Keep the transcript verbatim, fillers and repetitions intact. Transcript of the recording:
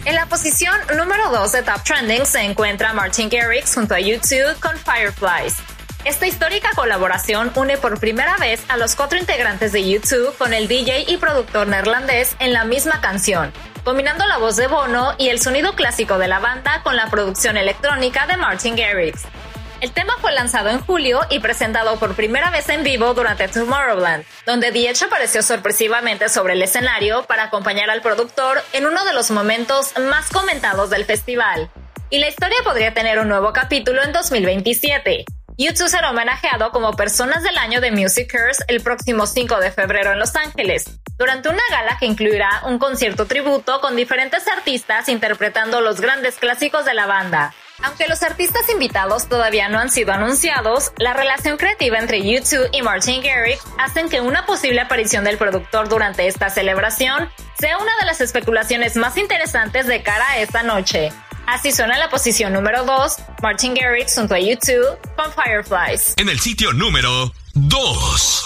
En la posición número dos de Top Trending se encuentra Martin Garrix junto a U dos con Fireflies. Esta histórica colaboración une por primera vez a los cuatro integrantes de U dos con el D J y productor neerlandés en la misma canción, combinando la voz de Bono y el sonido clásico de la banda con la producción electrónica de Martin Garrix. El tema fue lanzado en julio y presentado por primera vez en vivo durante Tomorrowland, donde The Edge apareció sorpresivamente sobre el escenario para acompañar al productor en uno de los momentos más comentados del festival. Y la historia podría tener un nuevo capítulo en dos mil veintisiete. U dos será homenajeado como Personas del Año de Musickers el próximo cinco de febrero en Los Ángeles, durante una gala que incluirá un concierto tributo con diferentes artistas interpretando los grandes clásicos de la banda. Aunque los artistas invitados todavía no han sido anunciados, la relación creativa entre U dos y Martin Garrix hacen que una posible aparición del productor durante esta celebración sea una de las especulaciones más interesantes de cara a esta noche. Así suena en la posición número dos, Martin Garrix junto a U dos con Fireflies. En el sitio número dos.